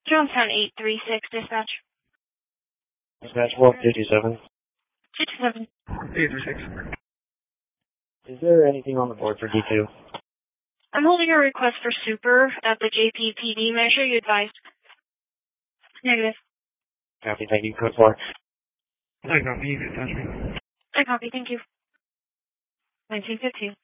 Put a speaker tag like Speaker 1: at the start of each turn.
Speaker 1: Johnstown 836, dispatch.
Speaker 2: Dispatch 1257.
Speaker 1: 227.
Speaker 3: 836.
Speaker 2: Is there anything on the board for D2?
Speaker 1: I'm holding a request for super at the JPPD measure you advised. Negative.
Speaker 2: Copy, thank you. Code 4.
Speaker 3: I copy. You can touch me.
Speaker 1: I copy, thank you. 1915.